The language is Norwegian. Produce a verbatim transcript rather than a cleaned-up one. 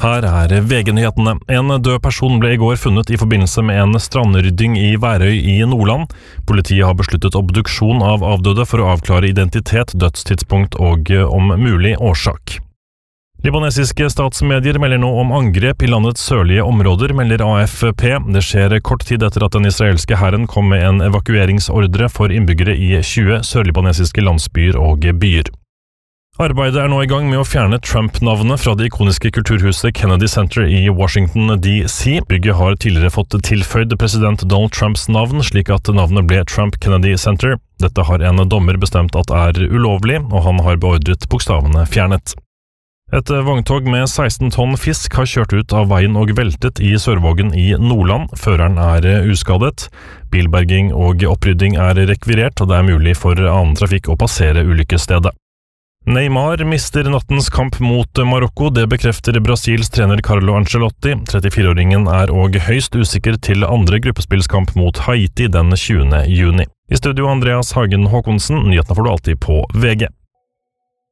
Her er V G-nyhetene. En død person ble i går funnet i forbindelse med en strandrydding i Værøy i Nordland. Politiet har besluttet obduksjon av avdøde for å avklare identitet, dødstidspunkt og om mulig årsak. Libanesiske statsmedier melder nå om angrep i landets sørlige områder, melder A F P. Det skjer kort tid etter at den israelske hæren kom med en evakueringsordre for innbyggere i tjue sørlibanesiske landsbyer og byer. Arbeidet er nå i gang med å fjerne Trump-navnet fra det ikoniske kulturhuset Kennedy Center i Washington D C. Bygget har tidligere fått tilføyd president Donald Trumps navn, slik at navnet ble Trump Kennedy Center. Dette har en dommer bestemt at er ulovlig, og han har beordret bokstavene fjernet. Et vogntog med seksten tonn fisk har kjørt ut av veien og veltet i Sørvågen i Nordland. Føreren er uskadet. Bilberging og opprydding er rekvirert, og det er mulig for annen trafikk å passere ulykkesstedet. Neymar mister nattens kamp mot Marokko, det bekrefter Brasils trener Carlo Ancelotti. trettifire-åringen er og høyst usikker til andre gruppespillskamp mot Haiti den tjuende juni. I studio Andreas Hagen Håkonsen, nyhetene får du alltid på V G.